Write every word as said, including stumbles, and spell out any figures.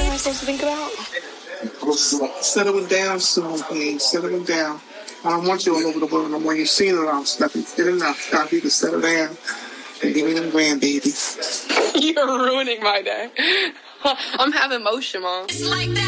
am I supposed to think about? Settling down soon, please. Settling down. I don't want you all over the world no more. You've seen it all. Stop it. Get enough. Stop you to settle down and give me them grandbabies. You're ruining my day. I'm having motion, Mom. It's like that.